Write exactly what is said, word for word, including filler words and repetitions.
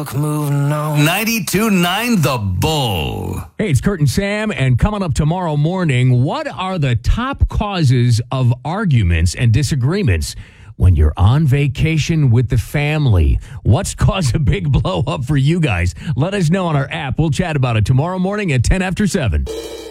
fuck moving on. ninety-two point nine The Bull. Hey, it's Kurt and Sam, and coming up tomorrow morning, what are the top causes of arguments and disagreements when you're on vacation with the family? What's caused a big blow up for you guys? Let us know on our app. We'll chat about it tomorrow morning at ten after seven.